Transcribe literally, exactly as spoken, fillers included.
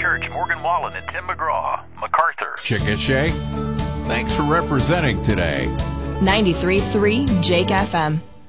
Church, Morgan Wallen, and Tim McGraw, MacArthur. Chickasha, thanks for representing today. ninety-three point three Jake F M.